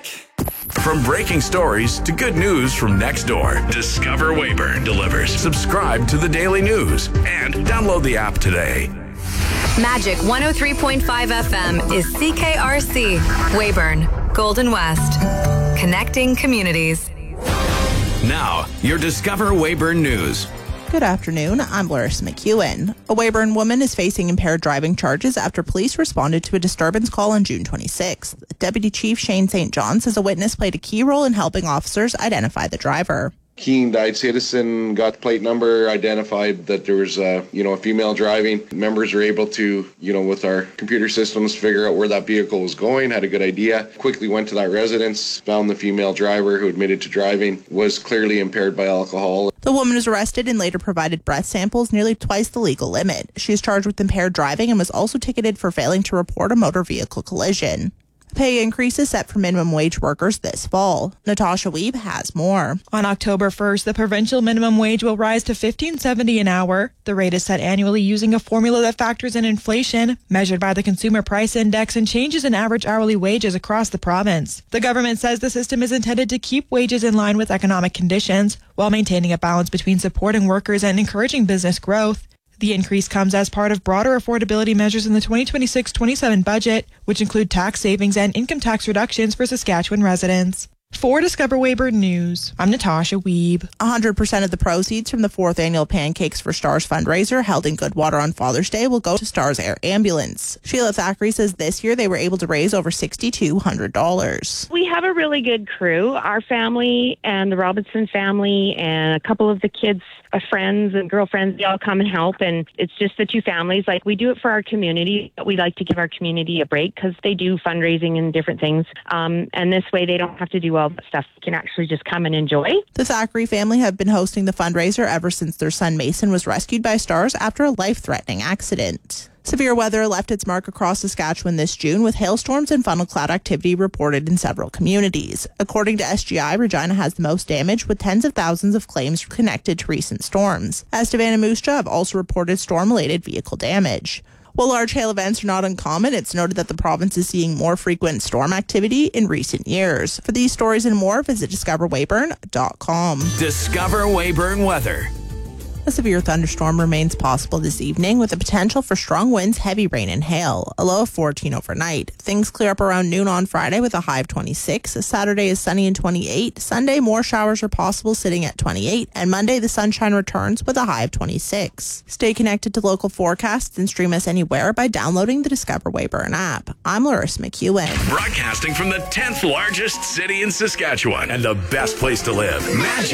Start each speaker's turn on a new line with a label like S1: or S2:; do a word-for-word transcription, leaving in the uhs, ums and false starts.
S1: Check. From breaking stories to good news from next door, Discover Weyburn delivers. Subscribe to the Daily News and download the app today.
S2: Magic one oh three point five F M is C K R C, Weyburn, Golden West. Connecting communities.
S1: Now, your Discover Weyburn News.
S3: Good afternoon, I'm Larissa McEwen. A Weyburn woman is facing impaired driving charges after police responded to a disturbance call on June twenty-sixth. Deputy Chief Shane Saint John says a witness played a key role in helping officers identify the driver.
S4: Keen-eyed citizen got the plate number, identified that there was a, you know, a female driving. Members were able to, you know, with our computer systems, figure out where that vehicle was going, had a good idea, quickly went to that residence, found the female driver who admitted to driving, was clearly impaired by alcohol.
S3: The woman was arrested and later provided breath samples, nearly twice the legal limit. She is charged with impaired driving and was also ticketed for failing to report a motor vehicle collision. Pay increase is set for minimum wage workers this fall. Natasha Weeb has more.
S5: On October first, the provincial minimum wage will rise to fifteen seventy an hour. The rate is set annually using a formula that factors in inflation, measured by the Consumer Price Index, and changes in average hourly wages across the province. The government says the system is intended to keep wages in line with economic conditions, while maintaining a balance between supporting workers and encouraging business growth. The increase comes as part of broader affordability measures in the twenty twenty-six twenty-seven budget, which include tax savings and income tax reductions for Saskatchewan residents. For Discover Weyburn News, I'm Natasha Weeb.
S3: one hundred percent of the proceeds from the fourth annual Pancakes for Stars fundraiser held in Goodwater on Father's Day will go to Stars Air Ambulance. Sheila Thackeray says this year they were able to raise over six thousand two hundred dollars.
S6: We have a really good crew. Our family and the Robinson family and a couple of the kids' friends and girlfriends, they all come and help. And it's just the two families. Like, we do it for our community. We like to give our community a break because they do fundraising and different things. Um, and this way they don't have to do all that stuff. They can actually just come and enjoy.
S3: The Thackeray family have been hosting the fundraiser ever since their son Mason was rescued by Stars after a life-threatening accident. Severe weather left its mark across Saskatchewan this June, with hailstorms and funnel cloud activity reported in several communities. According to S G I, Regina has the most damage, with tens of thousands of claims connected to recent storms. Estevan and Moose Jaw have also reported storm-related vehicle damage. While large hail events are not uncommon, it's noted that the province is seeing more frequent storm activity in recent years. For these stories and more, visit discover weyburn dot com.
S1: Discover Weyburn weather.
S3: A severe thunderstorm remains possible this evening, with the potential for strong winds, heavy rain, and hail. A low of fourteen overnight. Things clear up around noon on Friday with a high of twenty-six. Saturday is sunny and twenty-eight. Sunday, more showers are possible, sitting at twenty-eight. And Monday, the sunshine returns with a high of twenty-six. Stay connected to local forecasts and stream us anywhere by downloading the Discover Weyburn app. I'm Larissa McEwen.
S1: Broadcasting from the tenth largest city in Saskatchewan and the best place to live. Magic